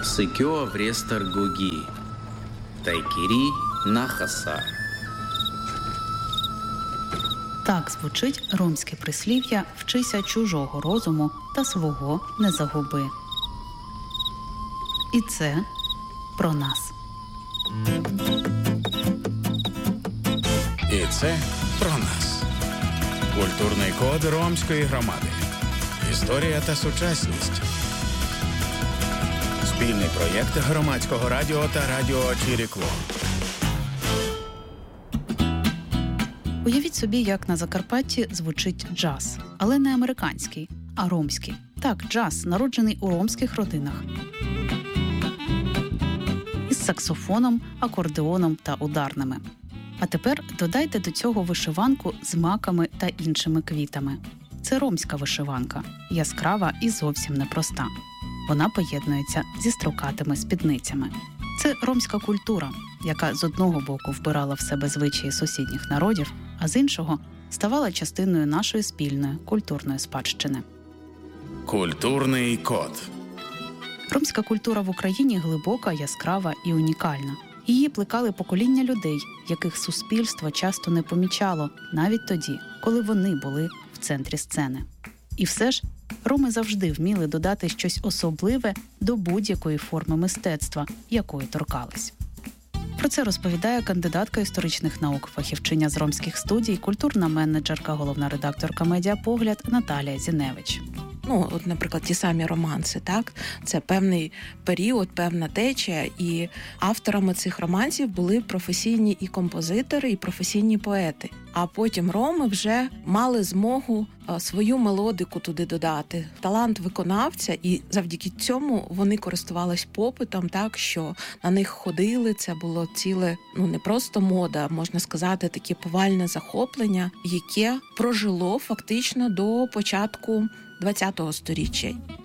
Сикьо врестар гуги. Тайкірі нахаса. Так звучить ромське прислів'я «Вчися чужого розуму та свого не загуби». І це про нас. І це про нас. Культурний код ромської громади. Історія та сучасність. Спільний проєкт Громадського радіо та радіо Чирикво. Уявіть собі, як на Закарпатті звучить джаз. Але не американський, а ромський. Так, джаз, народжений у ромських родинах. Із саксофоном, акордеоном та ударними. А тепер додайте до цього вишиванку з маками та іншими квітами. Це ромська вишиванка, яскрава і зовсім непроста. Вона поєднується зі строкатими спідницями. Це ромська культура, яка з одного боку вбирала в себе звичаї сусідніх народів, а з іншого ставала частиною нашої спільної культурної спадщини. Культурний код. Ромська культура в Україні глибока, яскрава і унікальна. Її плекали покоління людей, яких суспільство часто не помічало, навіть тоді, коли вони були в центрі сцени. І все ж, роми завжди вміли додати щось особливе до будь-якої форми мистецтва, якої торкались. Про це розповідає кандидатка історичних наук, фахівчиня з ромських студій, культурна менеджерка, головна редакторка «Медіапогляд» Наталія Зіневич. От, наприклад, ті самі романси, так? Це певний період, певна течія, і авторами цих романсів були професійні і композитори, і професійні поети. А потім роми вже мали змогу свою мелодику туди додати, талант виконавця, і завдяки цьому вони користувались попитом, так, що на них ходили, це було ціле, не просто мода, можна сказати, таке повальне захоплення, яке прожило фактично до початку ХХ сторіччя.